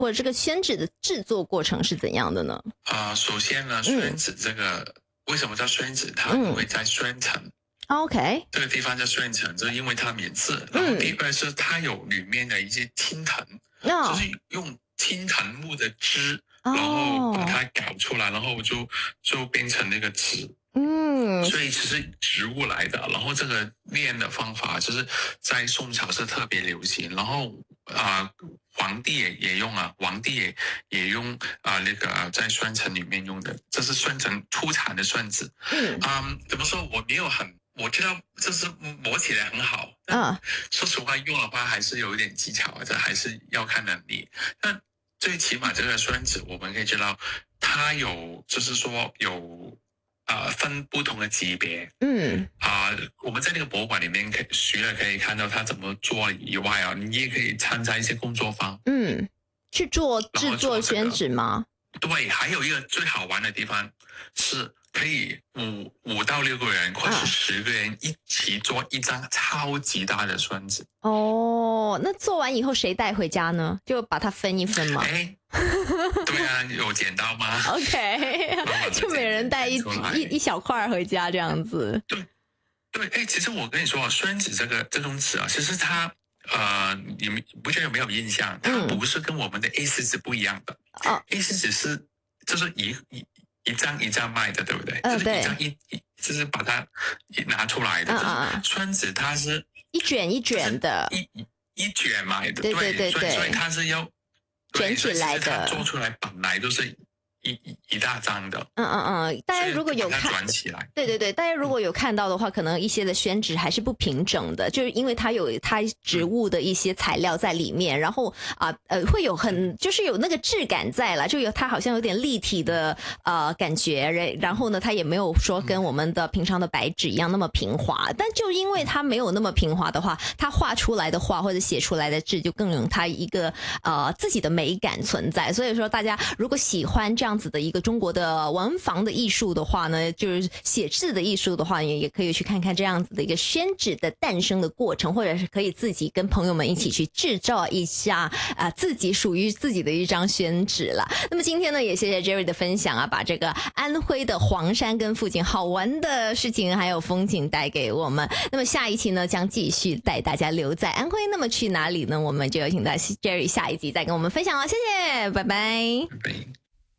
或者这个宣纸的制作过程是怎样的呢？ 首先呢，宣纸这个、为什么叫宣纸？它因为在宣城。 OK， 这个地方叫宣城，就是因为它免字。然后第二是它有里面的一些青藤，就是用青藤木的枝，然后把它搞出来，然后就变成那个纸。所以其实植物来的。然后这个炼的方法就是在宋朝是特别流行，然后皇帝也用啊，皇帝也用那个在宣城里面用的，这是宣城出产的宣纸。怎么说？我没有我知道这是磨起来很好，但说实话用的话还是有一点技巧，这还是要看能力。但最起码这个宣纸我们可以知道，它有就是说有分不同的级别。我们在那个博物馆里面除了可以看到它怎么做以外啊，你也可以参加一些工作坊。 去制作宣纸吗？ 对，还有一个最好玩的地方是可以5到6个人或是10个人一起做一张超级大的宣纸。 那做完以后谁带回家呢？就把它分一分吗？ 对啊，有剪刀吗 ？OK， 就每人带一小块回家这样子。 对，其实我跟你说，宣纸这种纸啊，其实它你们不觉得有没有印象？它不是跟我们的 A4 纸不一样的。A4 纸就是一张一张卖的，对不对？就是一张就是把它拿出来的。宣纸它是一卷一卷的， 一卷卖的。 对， 所以它是要卷起来的。 它做出来本来都是一大张的。 大家如果有看， 转起来， 对，大家如果有看到的话，可能一些的宣纸还是不平整的，就是因为它有它植物的一些材料在里面，然后会有就是有那个质感在啦，就有它好像有点立体的感觉，然后呢，它也没有说跟我们的平常的白纸一样那么平滑，但就因为它没有那么平滑的话，它画出来的画或者写出来的字就更有它一个自己的美感存在，所以说大家如果喜欢这样子的一个中国的文房的艺术的话呢，就是写字的艺术的话，也可以去看看这样子的一个宣纸的诞生的过程，或者是可以自己跟朋友们一起去制造一下自己属于自己的一张宣纸了。那么今天呢，也谢谢 Jerry 的分享啊，把这个安徽的黄山跟附近好玩的事情还有风景带给我们。那么下一期呢，将继续带大家留在安徽。那么去哪里呢？我们就有请到 Jerry 下一集再跟我们分享了。谢谢，拜拜。